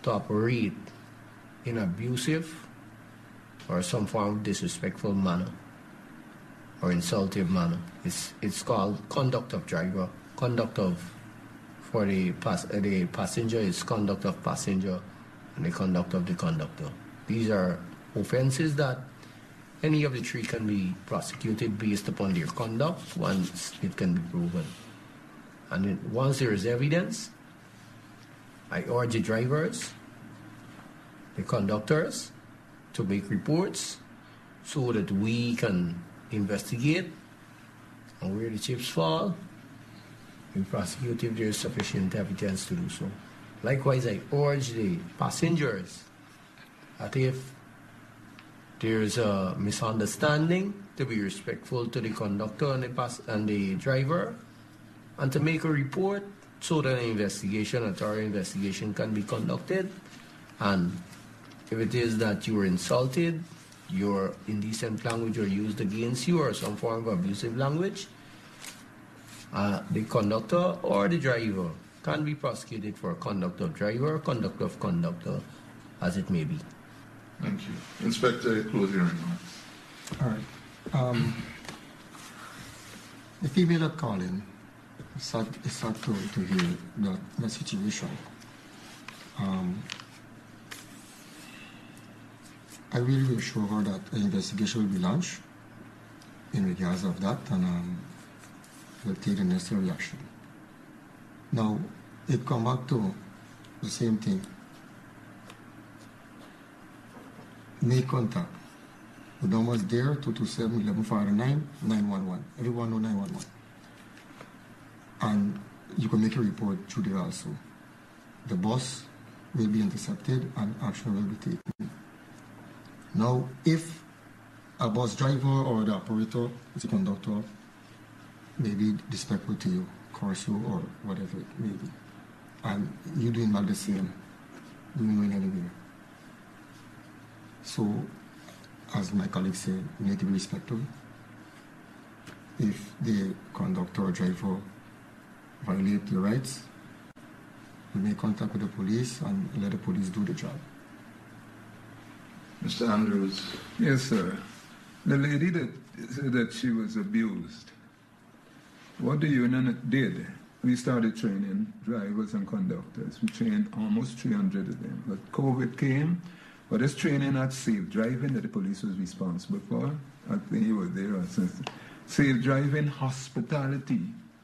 to operate in abusive or some form of disrespectful manner or insultive manner. It's called conduct of driver. Conduct of, for the passenger is conduct of passenger, and the conduct of the conductor. These are offenses that any of the three can be prosecuted based upon their conduct once it can be proven. And then once there is evidence, I urge the drivers, the conductors, to make reports so that we can investigate, and where the chips fall, we prosecute if there is sufficient evidence to do so. Likewise, I urge the passengers that if there is a misunderstanding, to be respectful to the conductor and the driver, and to make a report so that an investigation, a thorough investigation, can be conducted. And if it is that you were insulted, your indecent language or used against you, or some form of abusive language, the conductor or the driver can be prosecuted for conduct of driver, conduct of conductor, as it may be. Thank you. Inspector, closing remarks. All right. The female that called in, it's sad to hear that situation. I will reassure her that an investigation will be launched in regards of that, and we'll take the necessary action. Now, it come back to the same thing. Make contact. The number is there, 227-1159-911. Everyone know 911. And you can make a report through there also. The bus will be intercepted and action will be taken. Now, if a bus driver or the operator, the conductor, may be disrespectful to you, curse you, or whatever it may be, and you're doing not the same, you're going anywhere. So, as my colleague said, we need to be respectful. If the conductor or driver violate your rights, we make contact with the police and let the police do the job. Mr. Andrews. Yes, sir. The lady that said that she was abused, what the union did, we started training drivers and conductors. We trained almost 300 of them. But COVID came, but this training at safe driving that the police was responsible for, I think you were there, safe driving, hospitality,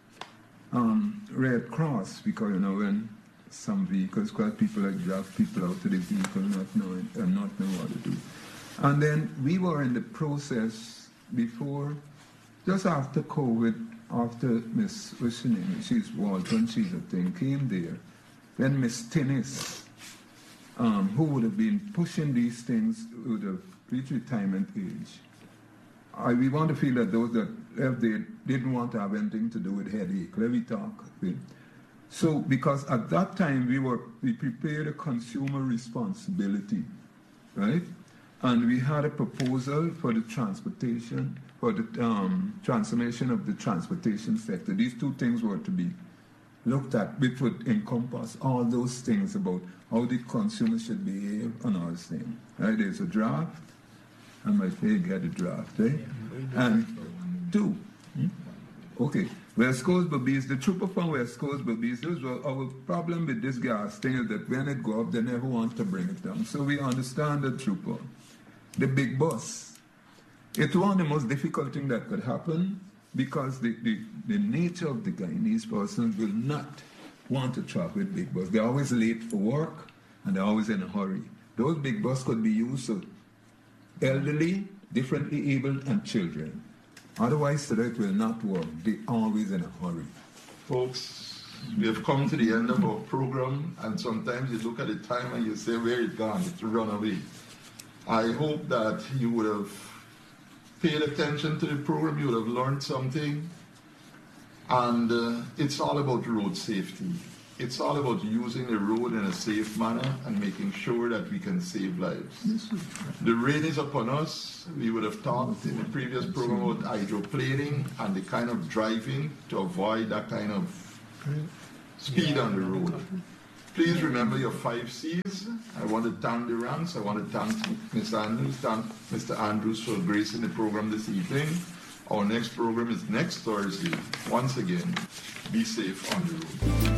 Red Cross, because when some vehicles, because people like draft people out to the vehicle not knowing what to do. And then we were in the process before, just after COVID, after Miss, what's her name? She's Walton, she's a thing, came there. Then Miss Tinnis, who would have been pushing these things with a retirement age. We want to feel that those that left there didn't want to have anything to do with headache. Let me talk. So, because at that time we prepared a consumer responsibility, right? And we had a proposal for the transportation, for the transformation of the transportation sector. These two things were to be looked at, which would encompass all those things about how the consumer should behave and all this thing. Right? There's a draft, and my fake had a draft, right? And two. Okay. West Coast Babies, the trooper from West Coast Babies, our problem with this gas thing is that when it go up, they never want to bring it down. So we understand the trooper. The big bus. It's one of the most difficult things that could happen because the nature of the Guyanese persons will not want to travel with big bus. They're always late for work and they're always in a hurry. Those big bus could be used for elderly, differently able, and children. Otherwise, today it will not work. They're always in a hurry. Folks, we have come to the end of our program, and sometimes you look at the time and you say, where it gone? It's run away. I hope that you would have paid attention to the program, you would have learned something, and it's all about road safety. It's all about using the road in a safe manner and making sure that we can save lives. The rain is upon us. We would have talked in the previous program about hydroplaning and the kind of driving to avoid that kind of speed on the road. Please remember your 5 C's. I want to thank the ranks. I want to thank Mr. Andrews for gracing the program this evening. Our next program is next Thursday. Once again, be safe on the road.